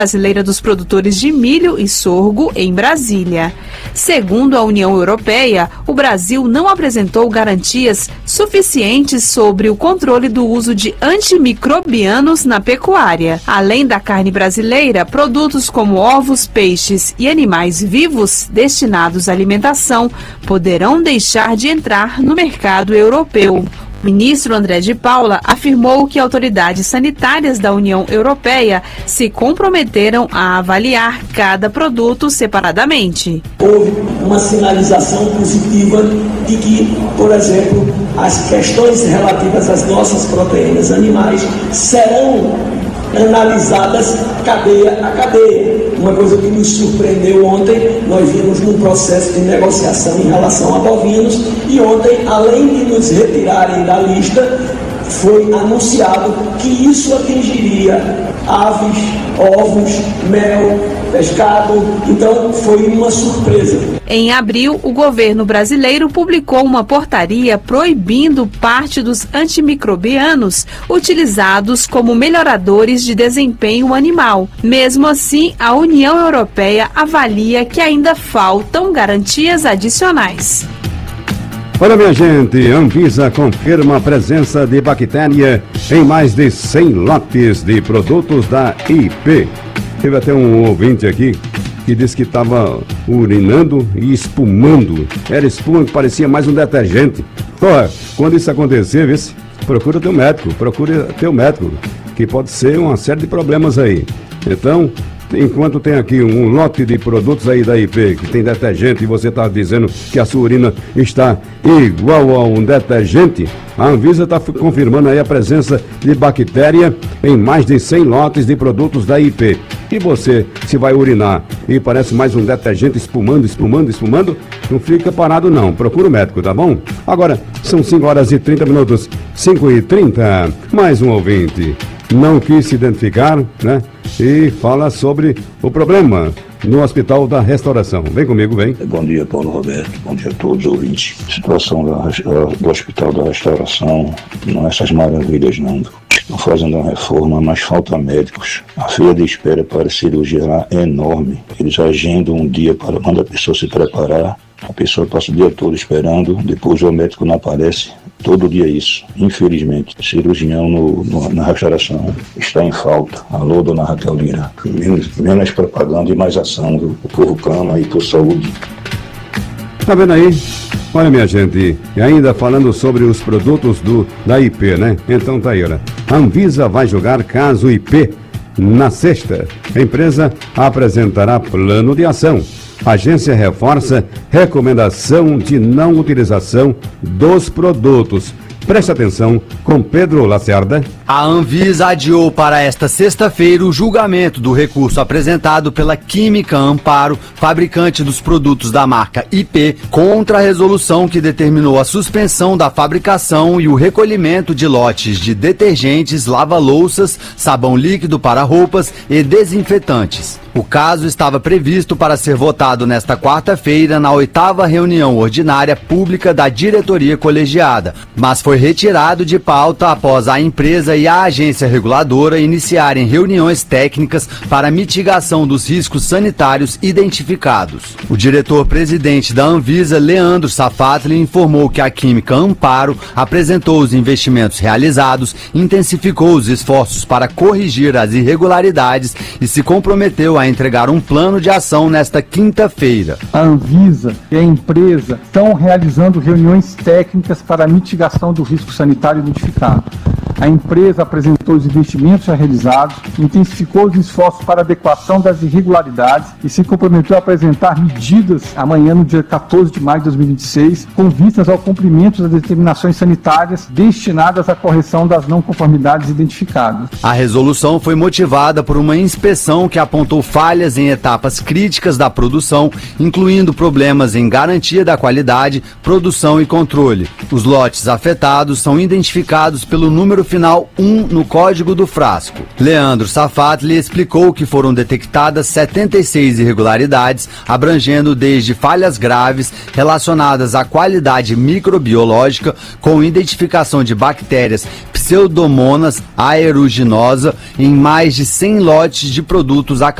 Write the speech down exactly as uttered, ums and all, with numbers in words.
Brasileira dos Produtores de Milho e Sorgo em Brasília. Segundo a União Europeia, o Brasil não apresentou garantias suficientes sobre o controle do uso de antimicrobianos na pecuária. Além da carne brasileira, produtos como ovos, peixes e animais vivos destinados à alimentação poderão deixar de entrar no mercado europeu. O ministro André de Paula afirmou que autoridades sanitárias da União Europeia se comprometeram a avaliar cada produto separadamente. Houve uma sinalização positiva de que, por exemplo, as questões relativas às nossas proteínas animais serão analisadas cadeia a cadeia. Uma coisa que nos surpreendeu ontem, nós vimos num processo de negociação em relação a bovinos e ontem, além de nos retirarem da lista, foi anunciado que isso atingiria aves, ovos, mel, pescado, então foi uma surpresa. Em abril, o governo brasileiro publicou uma portaria proibindo parte dos antimicrobianos utilizados como melhoradores de desempenho animal. Mesmo assim, a União Europeia avalia que ainda faltam garantias adicionais. Olha, minha gente, Anvisa confirma a presença de bactéria em mais de cem lotes de produtos da I P. Teve até um ouvinte aqui que disse que estava urinando e espumando. Era espuma que parecia mais um detergente. Olha, quando isso acontecer, vê se procura teu médico, procura teu médico, que pode ser uma série de problemas aí. Então, enquanto tem aqui um lote de produtos aí da I P que tem detergente e você está dizendo que a sua urina está igual a um detergente, a Anvisa está confirmando aí a presença de bactéria em mais de cem lotes de produtos da I P. E você, se vai urinar e parece mais um detergente espumando, espumando, espumando, não fica parado não, procura o médico, tá bom? Agora, são cinco horas e trinta minutos, cinco e trinta, mais um ouvinte. Não quis se identificar, né? E fala sobre o problema no Hospital da Restauração. Vem comigo, vem. Bom dia, Paulo Roberto. Bom dia a todos os ouvintes. A situação da, do Hospital da Restauração não é essas maravilhas, não. Estão fazendo uma reforma, mas falta médicos. A fila de espera para cirurgia lá é enorme. Eles agendam um dia para quando a pessoa se preparar. A pessoa passa o dia todo esperando, depois o médico não aparece. Todo dia isso, infelizmente. Cirurgião no, no, na restauração está em falta. Alô, dona Raquel Lira. Menos, menos propaganda e mais ação. O povo clama aí por saúde. Tá vendo aí? Olha, minha gente, e ainda falando sobre os produtos do, da I P, né? Então tá aí, olha. A Anvisa vai julgar caso I P na sexta. A empresa apresentará plano de ação. A agência reforça recomendação de não utilização dos produtos. Preste atenção com Pedro Lacerda. A Anvisa adiou para esta sexta-feira o julgamento do recurso apresentado pela Química Amparo, fabricante dos produtos da marca I P, contra a resolução que determinou a suspensão da fabricação e o recolhimento de lotes de detergentes, lava-louças, sabão líquido para roupas e desinfetantes. O caso estava previsto para ser votado nesta quarta-feira na oitava reunião ordinária pública da diretoria colegiada, mas foi retirado de pauta após a empresa e a agência reguladora iniciarem reuniões técnicas para mitigação dos riscos sanitários identificados. O diretor-presidente da Anvisa, Leandro Safatli, informou que a Química Amparo apresentou os investimentos realizados, intensificou os esforços para corrigir as irregularidades e se comprometeu a entregar um plano de ação nesta quinta-feira. A Anvisa e a empresa estão realizando reuniões técnicas para a mitigação do risco sanitário identificado. A empresa apresentou os investimentos já realizados, intensificou os esforços para adequação das irregularidades e se comprometeu a apresentar medidas amanhã, no dia quatorze de maio de dois mil e vinte e seis, com vistas ao cumprimento das determinações sanitárias destinadas à correção das não conformidades identificadas. A resolução foi motivada por uma inspeção que apontou falhas em etapas críticas da produção, incluindo problemas em garantia da qualidade, produção e controle. Os lotes afetados são identificados pelo número final um no código do frasco. Leandro Safatli explicou que foram detectadas setenta e seis irregularidades, abrangendo desde falhas graves relacionadas à qualidade microbiológica, com identificação de bactérias Pseudomonas aeruginosa em mais de cem lotes de produtos